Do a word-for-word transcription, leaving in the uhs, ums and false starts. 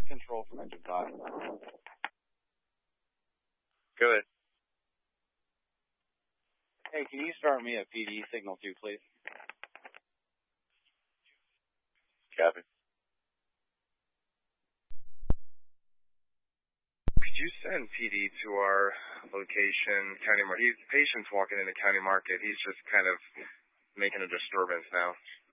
control from engine five. Good. Hey, can you start me a P D signal two, please? Copy. Could you send P D to our location, County Market? He's patient's walking into County Market. He's just kind of making a disturbance now.